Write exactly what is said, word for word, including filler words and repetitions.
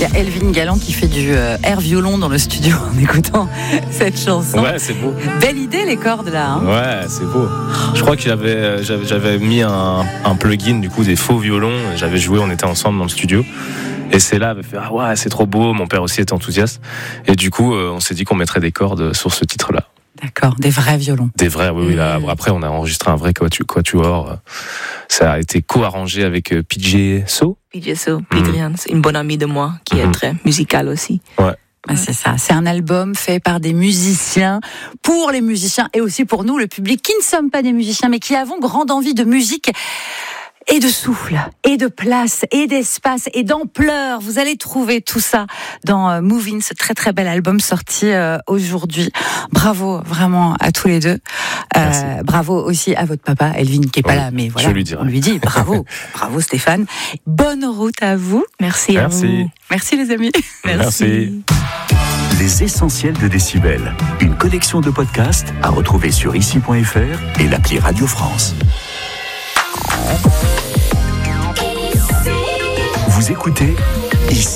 Il y a Elvin Galland qui fait du euh, air violon dans le studio en écoutant cette chanson. Ouais, c'est beau. Belle idée les cordes là. Hein. Ouais, c'est beau. Je crois que j'avais, j'avais, j'avais mis un, un plugin du coup des faux violons. J'avais joué, on était ensemble dans le studio. Et c'est là, avait fait ah ouais, c'est trop beau. Mon père aussi était enthousiaste. Et du coup, euh, on s'est dit qu'on mettrait des cordes sur ce titre-là. D'accord, des vrais violons. Des vrais, oui, oui. Là, après, on a enregistré un vrai quatuor. Ça a été co-arrangé avec P J So. P J So, Pidrian, mmh. c'est une bonne amie de moi qui mmh. est très musicale aussi. Ouais. Ah, c'est ça, c'est un album fait par des musiciens, pour les musiciens et aussi pour nous, le public, qui ne sommes pas des musiciens, mais qui avons grande envie de musique. Et de souffle, et de place, et d'espace, et d'ampleur. Vous allez trouver tout ça dans euh, Move In, ce très très bel album sorti euh, aujourd'hui. Bravo vraiment à tous les deux. Euh, bravo aussi à votre papa, Elvin, qui est pas oui, là, mais voilà, je lui dirai. On lui dit bravo, bravo Stéphane. Bonne route à vous. Merci, Merci. à vous. Merci les amis. Merci. Merci. Les essentiels de Décibel, une collection de podcasts à retrouver sur ici point f r et l'appli Radio France. Vous écoutez Ici.